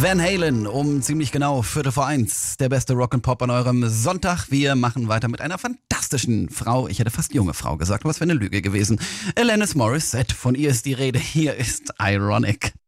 Van Halen um ziemlich genau 1:45. Der beste Rock'n'Pop an eurem Sonntag. Wir machen weiter mit einer fantastischen Frau. Ich hätte fast junge Frau gesagt, aber es wäre eine Lüge gewesen. Alanis Morissette, von ihr ist die Rede. Hier ist Ironic.